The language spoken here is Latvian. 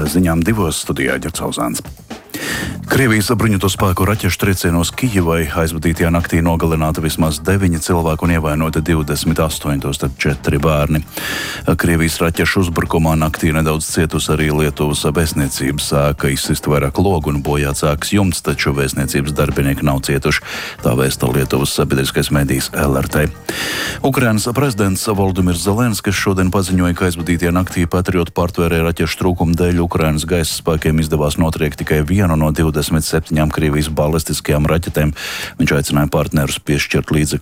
ziņām 2 studijā Ģercauzāns. Krievijas bruņoto spēku raķešu triecienos Kijivai aizvadītajā naktī nogalināti vismaz 9 cilvēku un ievainoti 28, tostarp 4 bērni. Krievijas raķešu uzbrukumā naktī nedaudz cietusi arī Lietuvas vēstniecības ēka, izsist vairāk logu un bojāts ēkas jumts, taču vēstniecības darbinieki nav cietuši, tā vēsta Lietuvas sabiedriskais medijs LRT. Ukrainas prezidents Volodimirs Zelenskis šodien paziņoja, ka aizvadītajā naktī Patriotu pārtvērē raķešu trūkuma dēļ Ukrainas gaisa spēkiem izdevās notriekt tikai vienu no 27 Krievijas balistiskajām raķetēm. Viņš aicināja partnerus piešķirt līdzekļus